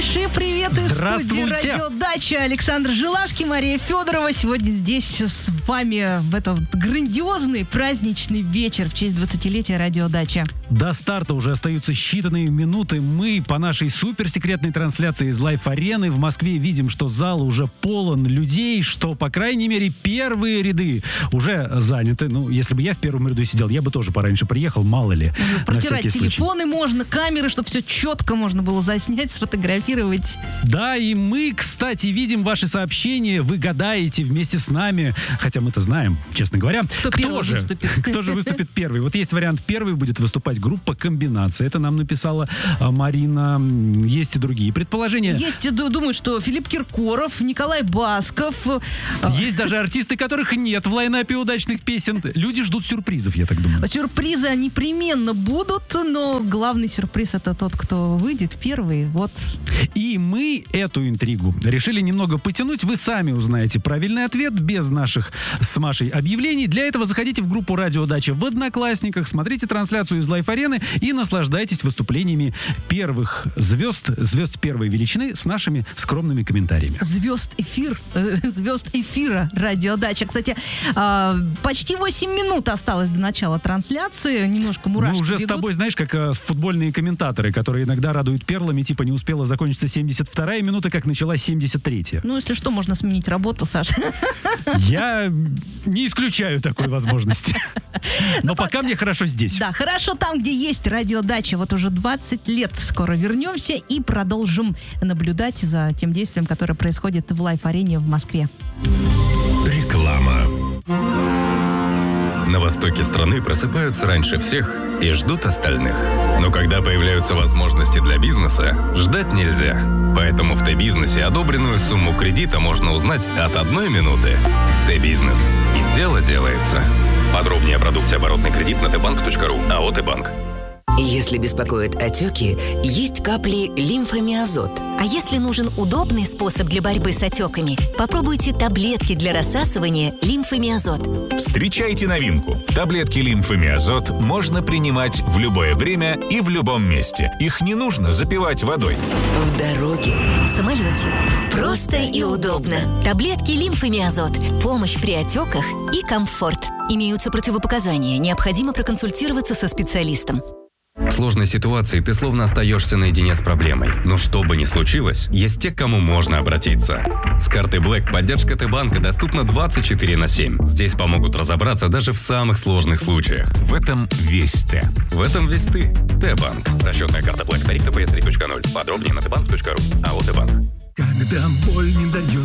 Большие приветы из студии «Радиодача». Александр Желашки, Мария Федорова. Сегодня здесь с вами в этот грандиозный праздничный вечер в честь 20-летия «Радиодача». До старта уже остаются считанные минуты. Мы по нашей суперсекретной трансляции из лайв-арены в Москве видим, что зал уже полон людей, что, по крайней мере, первые ряды уже заняты. Ну, если бы я в первом ряду сидел, я бы тоже пораньше приехал, мало ли. Протирать телефоны можно, камеры, чтобы все четко можно было заснять, сфотографировать. Да, и мы, кстати, видим ваши сообщения, вы гадаете вместе с нами, хотя мы-то знаем, честно говоря, кто же выступит первый. Вот есть вариант, первый будет выступать группа «Комбинация». Это нам написала Марина. Есть и другие предположения. Есть, думаю, что Филипп Киркоров, Николай Басков. Есть даже артисты, которых нет в лайнапе удачных песен. Люди ждут сюрпризов, я так думаю. Сюрпризы непременно будут, но главный сюрприз — это тот, кто выйдет первый. Вот. И мы эту интригу решили немного потянуть. Вы сами узнаете правильный ответ без наших с Машей объявлений. Для этого заходите в группу «Радиодача» в Одноклассниках, смотрите трансляцию из лайв-арены и наслаждайтесь выступлениями первых звезд первой величины с нашими скромными комментариями. Звезд эфира «Радиодача». Кстати, почти 8 минут осталось до начала трансляции. Немножко мурашки Мы уже бегут. с тобой, знаешь, как футбольные комментаторы, которые иногда радуют перлами, типа не успела закончиться 72-я минута, как началась 73-я. Ну, если что, можно сменить работу, Саша. Я не исключаю такой возможности. Но пока мне хорошо здесь. Да, хорошо там, где есть «Радиодача». Вот уже 20 лет скоро вернемся и продолжим наблюдать за тем действием, которое происходит в лайв-арене в Москве. Реклама. На востоке страны просыпаются раньше всех и ждут остальных. Но когда появляются возможности для бизнеса, ждать нельзя. Поэтому в Т-бизнесе одобренную сумму кредита можно узнать от 1 минуты. Т-бизнес. И дело делается. Подробнее о продукте оборотный кредит на tbank.ru. АО «Т-банк». Если беспокоят отеки, есть капли лимфомиазот. А если нужен удобный способ для борьбы с отеками, попробуйте таблетки для рассасывания лимфомиазот. Встречайте новинку. Таблетки лимфомиазот можно принимать в любое время и в любом месте. Их не нужно запивать водой. В дороге, В самолете. Просто и удобно. Таблетки лимфомиазот. Помощь при отеках и комфорт. Имеются противопоказания. Необходимо проконсультироваться со специалистом. В сложной ситуации ты словно остаешься наедине с проблемой. Но что бы ни случилось, есть те, к кому можно обратиться. С карты Black поддержка Т-банка доступна 24/7. Здесь помогут разобраться даже в самых сложных случаях. В этом весь Т. В этом весь ты. Т-банк. Расчетная карта Black. Тариф ТПС 3.0. Подробнее на tbank.ru. АО «Т-банк». Когда боль не дает